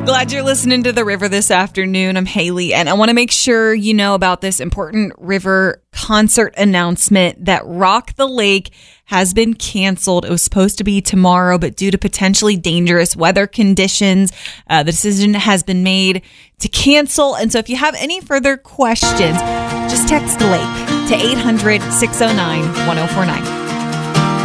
Glad you're listening to The River this afternoon. I'm Haley, and I want to make sure you know about this important River concert announcement that Rock the Lake has been canceled. It was supposed to be tomorrow, but due to potentially dangerous weather conditions, the decision has been made to cancel. And so if you have any further questions, just text Lake to 800-609-1049.